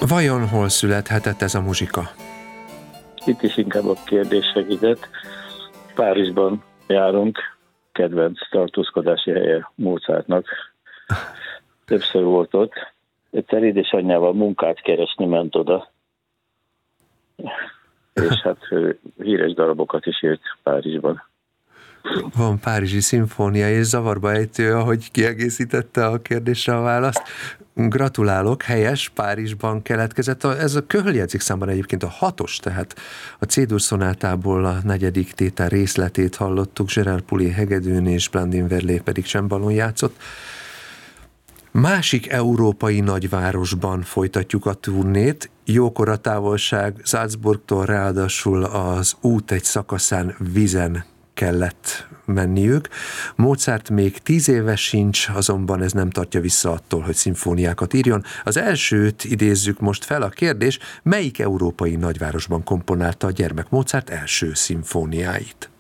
Vajon hol születhetett ez a muzsika? Itt is inkább a kérdés segített. Párizsban járunk, kedvenc tartózkodási helye Mozartnak. Többször volt ott. Egyszer édesanyjával munkát keresni ment oda. És hát híres darabokat is írt Párizsban. Van Párizsi szimfónia, és zavarba ejtő, ahogy kiegészítette a kérdésre a választ. Gratulálok, helyes, Párizsban keletkezett. Ez a Köhöl számban egyébként a 6-os, tehát a C-dur szonátából a 4. tétel részletét hallottuk, Gerard Poulet hegedűn és Blandine Verlet pedig csembalón játszott. Másik európai nagyvárosban folytatjuk a turnét, jókora távolság Salzburgtól, ráadásul az út egy szakaszán vízen kellett menniük. Mozart még 10 éves sincs, azonban ez nem tartja vissza attól, hogy szimfóniákat írjon. Az elsőt idézzük most fel. A kérdés, melyik európai nagyvárosban komponálta a gyermek Mozart első szimfóniáit?